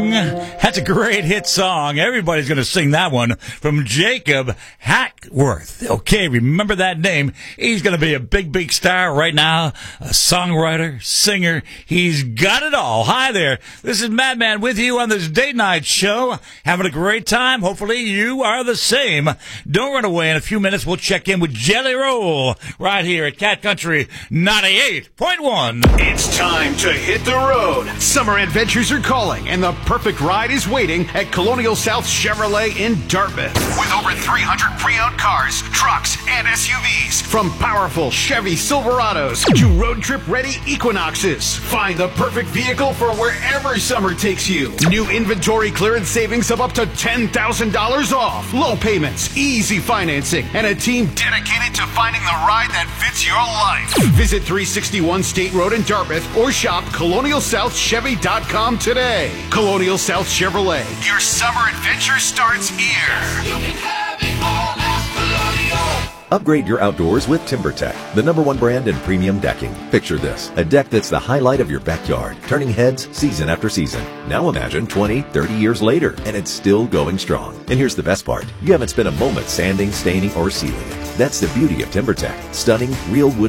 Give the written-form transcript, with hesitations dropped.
That's a great hit song. Everybody's going to sing that one from Jacob Hackworth. Okay, remember that name. He's going to be a big, big star right now. A songwriter, singer. He's got it all. Hi there. This is Madman with you on this date night show. Having a great time. Hopefully you are the same. Don't run away. In a few minutes, we'll check in with Jelly Roll right here at Cat Country 98.1. It's time to hit the road. Summer adventures are calling, and the perfect ride is waiting at Colonial South Chevrolet in Dartmouth. With over 300 pre-owned cars, trucks, and SUVs. From powerful Chevy Silverados to road trip-ready Equinoxes. Find the perfect vehicle for wherever summer takes you. New inventory clearance savings of up to $10,000 off. Low payments, easy financing, and a team dedicated to finding the ride that fits your life. Visit 361 State Road in Dartmouth or shop ColonialSouthChevy.com today. Colonial South Chevrolet. Your summer adventure starts here. You can have it all at Colonial. Upgrade your outdoors with TimberTech, the #1 brand in premium decking. Picture this, a deck that's the highlight of your backyard, turning heads season after season. Now imagine 20, 30 years later, and it's still going strong. And here's the best part, you haven't spent a moment sanding, staining, or sealing it. That's the beauty of TimberTech. Stunning, real wood